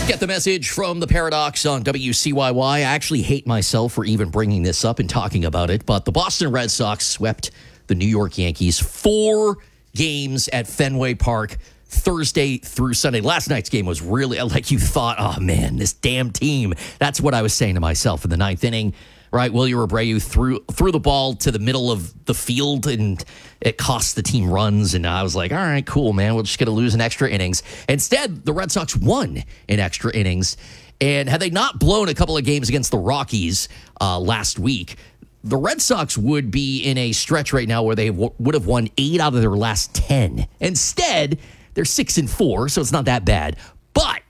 Get the message from the Paradox on WCYY. I actually hate myself for even bringing this up and talking about it, but the Boston Red Sox swept the New York Yankees 4 games at Fenway Park Thursday through Sunday. Last night's game was really like you thought, oh man, this damn team. That's what I was saying to myself in the 9th inning. Right, Wilyer Abreu threw the ball to the middle of the field, and it cost the team runs. And I was like, all right, cool, man. We're just going to lose in extra innings. Instead, the Red Sox won in extra innings. And had they not blown a couple of games against the Rockies last week, the Red Sox would be in a stretch right now where they would have won 8 out of their last 10. Instead, they're 6-4, so it's not that bad. But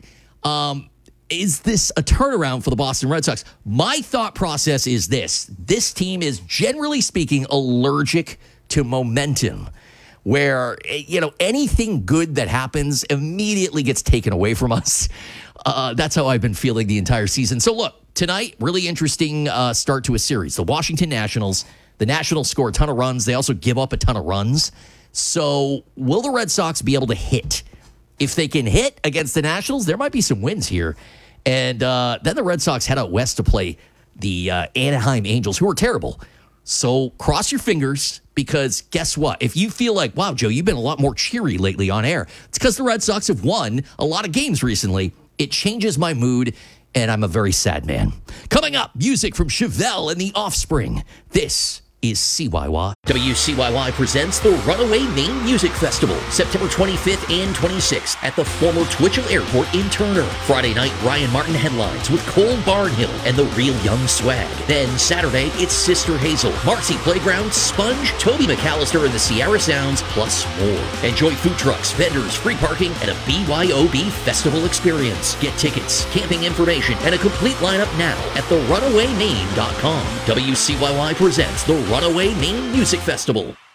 is this a turnaround for the Boston Red Sox? My thought process is this. This team is, generally speaking, allergic to momentum, where, anything good that happens immediately gets taken away from us. That's how I've been feeling the entire season. So look, tonight, really interesting start to a series. The Washington Nationals, the Nationals score a ton of runs. They also give up a ton of runs. So will the Red Sox be able to hit? If they can hit against the Nationals, there might be some wins here. And then the Red Sox head out west to play the Anaheim Angels, who are terrible. So cross your fingers, because guess what? If you feel like, wow, Joe, you've been a lot more cheery lately on air, it's because the Red Sox have won a lot of games recently. It changes my mood, and I'm a very sad man. Coming up, music from Chevelle and The Offspring. This is CYY. WCYY presents the Runaway Maine Music Festival, September 25th and 26th at the former Twitchell Airport in Turner. Friday night, Ryan Martin headlines with Cole Barnhill and the Real Young Swag. Then Saturday, it's Sister Hazel, Marcy Playground, Sponge, Toby McAllister and the Sierra Sounds, plus more. Enjoy food trucks, vendors, free parking, and a BYOB festival experience. Get tickets, camping information, and a complete lineup now at therunawaymaine.com. WCYY presents the Runaway Maine Music Festival.